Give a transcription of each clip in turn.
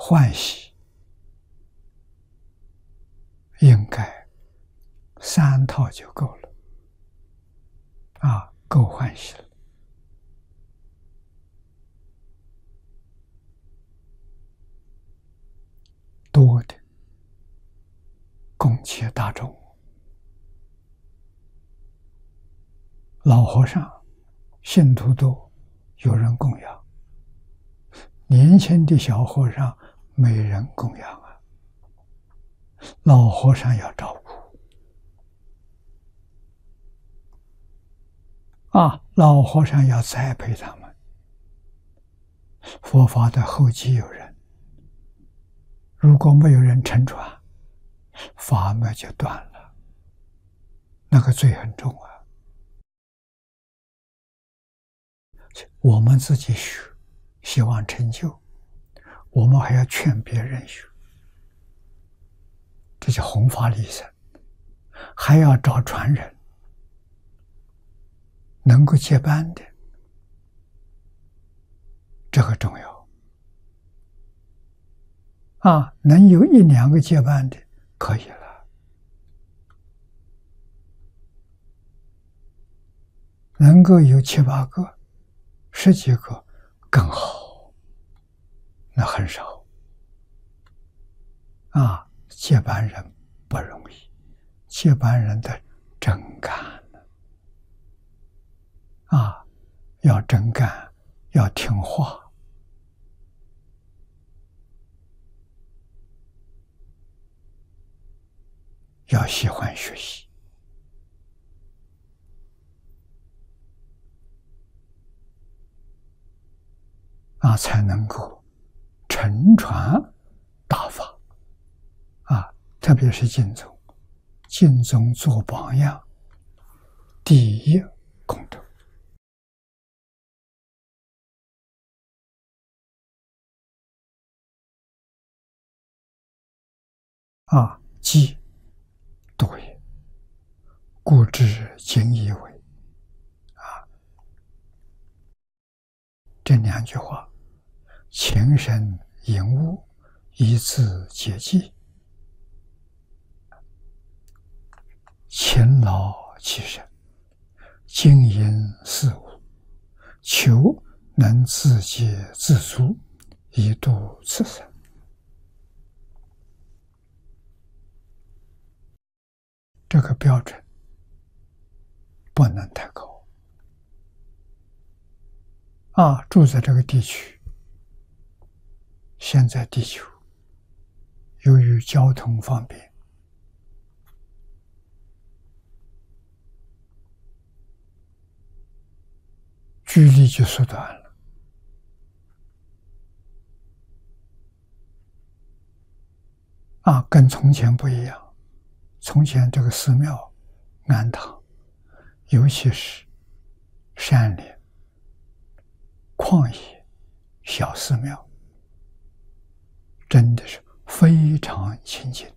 欢喜应该3套就够了，够欢喜了。多的供给大众，老和尚信徒多，有人供养；年轻的小和尚没人供养啊，老和尚要照顾老和尚要栽培他们。佛法的后继有人，如果没有人承传，法脉就断了，那个罪很重啊。我们自己学，希望成就，我们还要劝别人学，这叫弘法利生，还要找传人，能够接班的，这个重要能有1、2个接班的可以了，能够有7、8个、10几个更好，那很少接班人不容易，接班人的真干要真干，要听话，要喜欢学习才能够承传大法特别是净宗，净宗做榜样，第一功德即多也，故知今以为这2句话，情深引悟，一字解记，勤劳其身，经营事务，求能自给自足，以度此生。这个标准不能太高住在这个地区，现在地球由于交通方便，距离就缩短了跟从前不一样。从前这个寺庙庵堂，尤其是山林旷野小寺庙，真的是非常亲近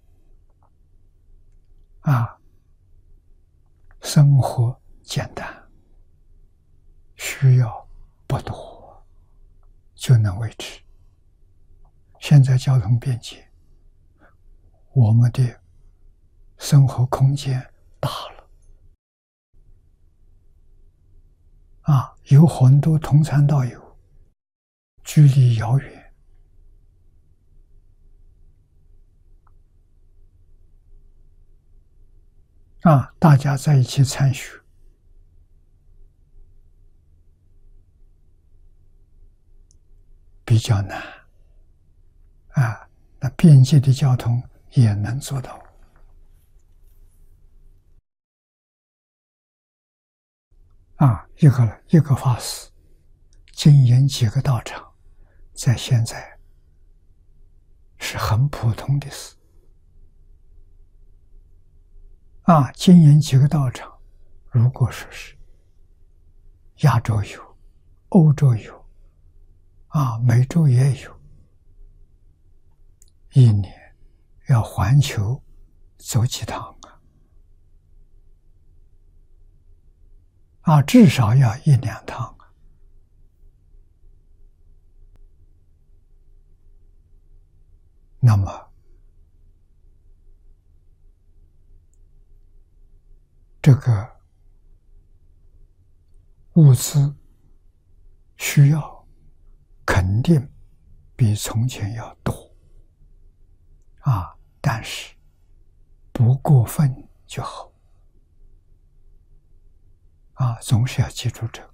生活简单，需要不多就能维持。现在交通便捷，我们的生活空间大了有很多同参道友，距离遥远大家在一起参学，比较难那便捷的交通也能做到一个法师经营几个道场，在现在是很普通的事经营几个道场，如果说是亚洲有，欧洲有美洲也有，一年要环球走几趟至少要1、2趟那么这个物资需要肯定比从前要多啊，但是不过分就好啊，总是要记住这个。